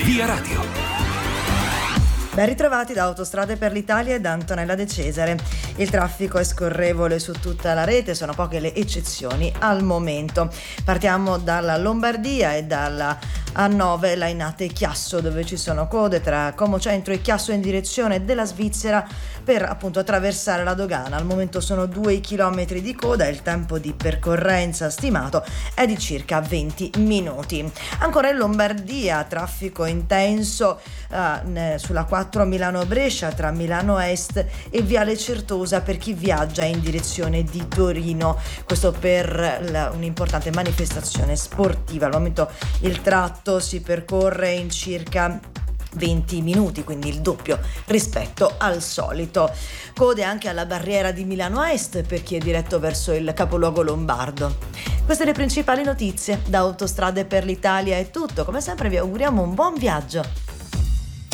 Via Radio. Ben ritrovati da Autostrade per l'Italia e da Antonella De Cesare. Il traffico è scorrevole su tutta la rete, sono poche le eccezioni al momento. Partiamo dalla Lombardia e dalla A9 Lainate-Chiasso, dove ci sono code tra Como Centro e Chiasso in direzione della Svizzera per appunto attraversare la dogana. Al momento sono 2 chilometri di coda e il tempo di percorrenza stimato è di circa 20 minuti. Ancora in Lombardia, traffico intenso sulla 4 Milano-Brescia tra Milano Est e Viale Certosa per chi viaggia in direzione di Torino. Questo per un'importante manifestazione sportiva. Al momento il tratto si percorre in circa 20 minuti, quindi il doppio rispetto al solito. Code anche alla barriera di Milano Est per chi è diretto verso il capoluogo lombardo. Queste le principali notizie. Da Autostrade per l'Italia è tutto. Come sempre vi auguriamo un buon viaggio.